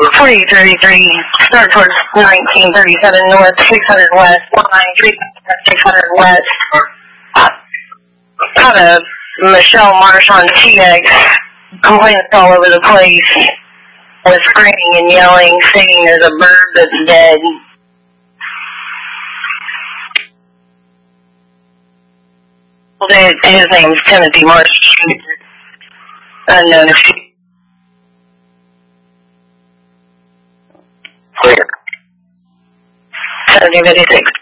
4033, start towards 1937 north, 600 west, 600 west. Had a Michelle Marsh on TX, complaints all over the place, was screaming and yelling, saying there's a bird that's dead. His name's Timothy Marsh, unknown if he... Clear. 1756.